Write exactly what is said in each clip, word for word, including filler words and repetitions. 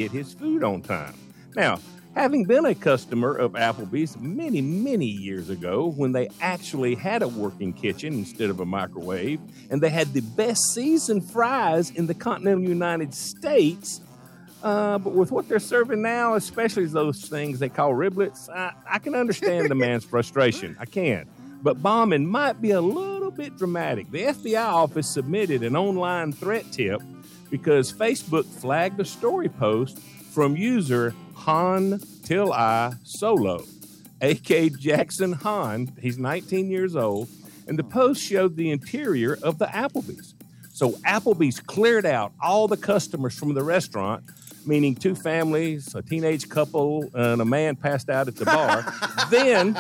get his food on time. Now, having been a customer of Applebee's many, many years ago when they actually had a working kitchen instead of a microwave, and they had the best seasoned fries in the continental United States, uh, but with what they're serving now, especially those things they call riblets, I, I can understand the man's frustration. I can. But bombing might be a little bit dramatic. The F B I office submitted an online threat tip because Facebook flagged a story post from user Han Till I Solo, a k Jackson Han. He's nineteen years old, and the post showed the interior of the Applebee's. So Applebee's cleared out all the customers from the restaurant, meaning two families, a teenage couple, and a man passed out at the bar. Then,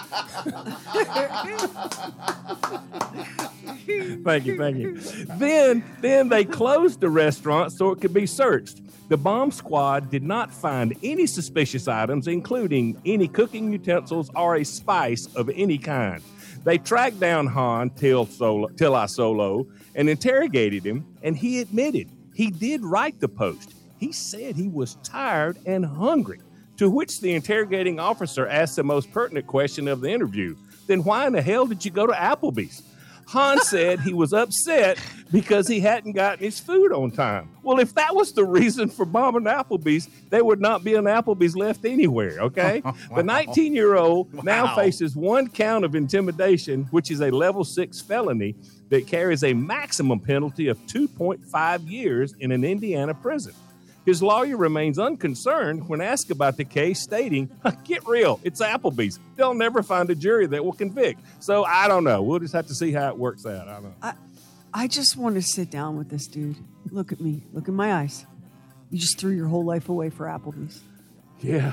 thank you, thank you. Then, then they closed the restaurant so it could be searched. The bomb squad did not find any suspicious items, including any cooking utensils or a spice of any kind. They tracked down Han Till, Solo, Till I Solo and interrogated him, and he admitted he did write the post. He said he was tired and hungry, to which the interrogating officer asked the most pertinent question of the interview. Then why in the hell did you go to Applebee's? Han said he was upset because he hadn't gotten his food on time. Well, if that was the reason for bombing Applebee's, there would not be an Applebee's left anywhere, okay? Wow. The nineteen-year-old wow. now faces one count of intimidation, which is a level six felony that carries a maximum penalty of two point five years in an Indiana prison. His lawyer remains unconcerned when asked about the case, stating, get real, it's Applebee's. They'll never find a jury that will convict. So I don't know. We'll just have to see how it works out. I don't know. I, I just want to sit down with this dude. Look at me. Look in my eyes. You just threw your whole life away for Applebee's. Yeah.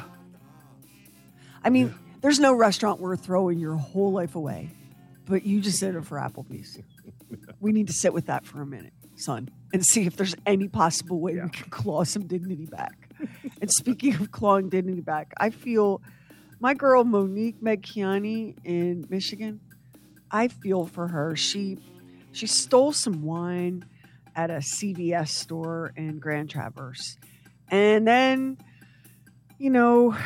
I mean, yeah. there's no restaurant worth throwing your whole life away, but you just did it for Applebee's. We need to sit with that for a minute, son, and see if there's any possible way yeah. we can claw some dignity back. And speaking of clawing dignity back, I feel my girl Monique Megkiani in Michigan, I feel for her. She she stole some wine at a C V S store in Grand Traverse. And then, you know,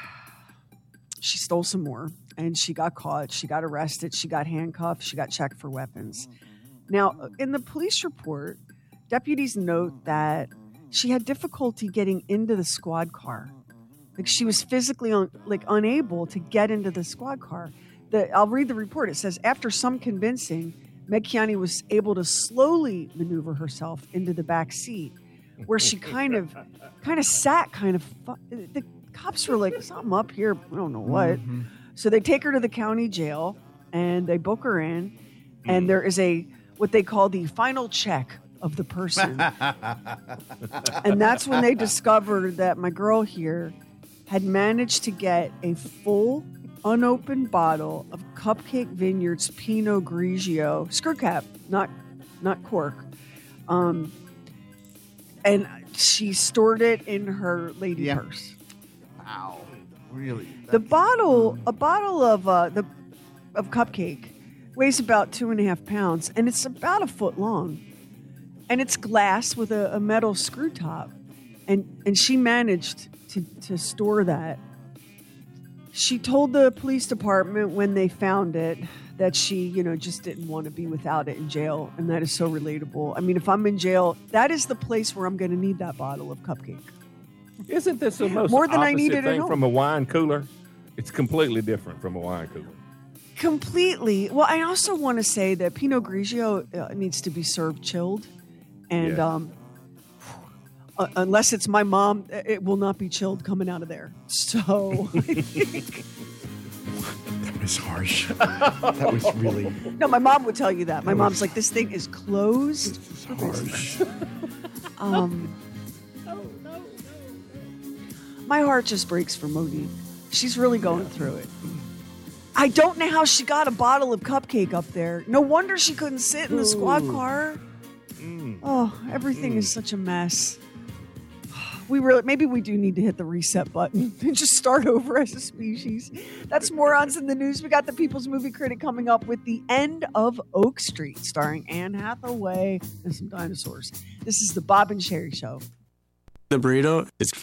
she stole some more and she got caught. She got arrested. She got handcuffed. She got checked for weapons. Now, in the police report, deputies note that she had difficulty getting into the squad car. Like she was physically un, like unable to get into the squad car. The, I'll read the report. It says, after some convincing, Megkiani was able to slowly maneuver herself into the back seat, where she kind of, kind of sat, kind of. Fu- the cops were like, something up here. I don't know what. Mm-hmm. So they take her to the county jail and they book her in, and there is a what they call the final check of the person. And that's when they discovered that my girl here had managed to get a full unopened bottle of Cupcake Vineyards Pinot Grigio, screw cap, not not cork. Um, and she stored it in her lady yeah. purse. Wow, really? That's... The bottle, a bottle of uh, the of Cupcake, weighs about two and a half pounds, and it's about a foot long. And it's glass with a, a metal screw top. And and she managed to, to store that. She told the police department when they found it that she, you know, just didn't want to be without it in jail. And that is so relatable. I mean, if I'm in jail, that is the place where I'm going to need that bottle of Cupcake. Isn't this the most More than opposite I need it thing at home. from a wine cooler? It's completely different from a wine cooler. Completely. Well, I also want to say that Pinot Grigio uh, needs to be served chilled. And yeah. um, uh, unless it's my mom, it will not be chilled coming out of there. So I think... That was harsh. That was really... No, my mom would tell you that. My that mom's was... like, this thing is closed. This is harsh. um, no, no, no, no. My heart just breaks for Monique. She's really going yeah. through it. I don't know how she got a bottle of Cupcake up there. No wonder she couldn't sit in the squad Ooh. car. Mm. Oh, everything mm. is such a mess. We really, maybe we do need to hit the reset button and just start over as a species. That's Morons in the News. We got the People's Movie Critic coming up with The End of Oak Street, starring Anne Hathaway and some dinosaurs. This is the Bob and Sherry Show. The burrito is